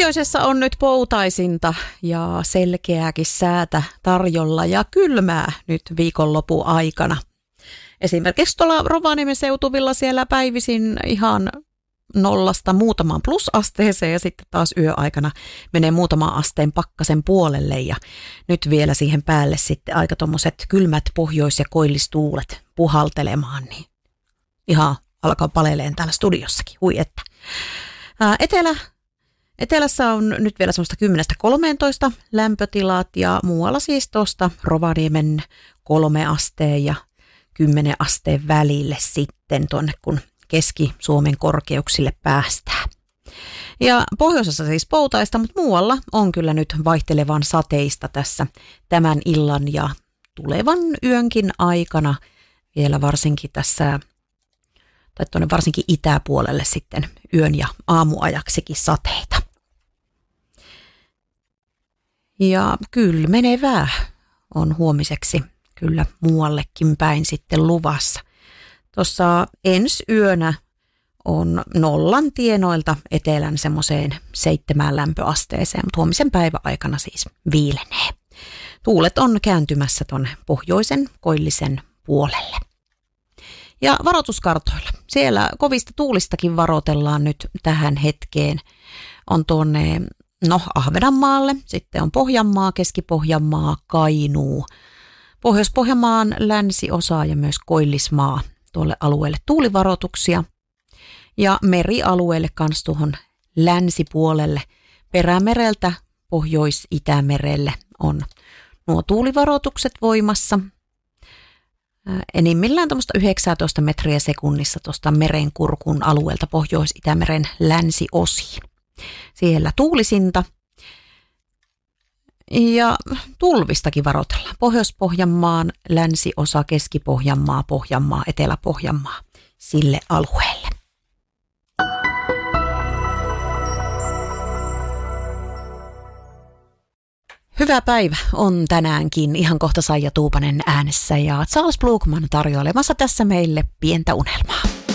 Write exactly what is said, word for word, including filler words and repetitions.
Pohjoisessa on nyt poutaisinta ja selkeääkin säätä tarjolla ja kylmää nyt viikonlopun aikana. Esimerkiksi tuolla Rovaniemen seutuvilla siellä päivisin ihan nollasta muutamaan plusasteeseen ja sitten taas yöaikana menee muutaman asteen pakkasen puolelle ja nyt vielä siihen päälle sitten aika tommoset kylmät pohjois- ja koillistuulet puhaltelemaan, niin ihan alkaa paleleen täällä studiossakin, hui että. Ää, etelä, etelässä on nyt vielä semmoista kymmenestä kolmeentoista lämpötilat ja muualla siis tuosta Rovaniemen kolme asteen ja kymmenen asteen välille sitten tuonne kun Keski-Suomen korkeuksille päästään. Ja pohjoisessa siis poutaista, mutta muualla on kyllä nyt vaihtelevan sateista tässä tämän illan ja tulevan yönkin aikana vielä varsinkin tässä, tai tuonne varsinkin itäpuolelle sitten yön ja aamuajaksikin sateita. Ja kylmenevää on huomiseksi kyllä muuallekin päin sitten luvassa. Tuossa ensi yönä on nollan tienoilta etelän semmoiseen seitsemään lämpöasteeseen, mutta huomisen päivän aikana siis viilenee. Tuulet on kääntymässä tuonne pohjoisen koillisen puolelle. Ja varoituskartoilla. Siellä kovista tuulistakin varoitellaan nyt tähän hetkeen. On tuonne no, Ahvenanmaalle, sitten on Pohjanmaa, Keski-Pohjanmaa, Kainuu, Pohjois-Pohjanmaan länsiosa ja myös Koillismaa. Tuolle alueelle tuulivaroituksia ja merialueelle kanssa tuohon länsipuolelle Perämereltä Pohjois-Itämerelle on nuo tuulivaroitukset voimassa. Enimmillään tuommoista yhdeksäntoista metriä sekunnissa tuosta merenkurkun alueelta Pohjois-Itämeren länsiosiin. Siellä tuulisinta ja tulvistakin varoitellaan. Pohjois-Pohjanmaan länsiosa, Keski-Pohjanmaa, Pohjanmaa, Etelä-Pohjanmaa sille alueelle. Hyvä päivä on tänäänkin ihan kohta Saija Tuupanen äänessä ja Charles Blugman tarjoilemassa tässä meille pientä unelmaa.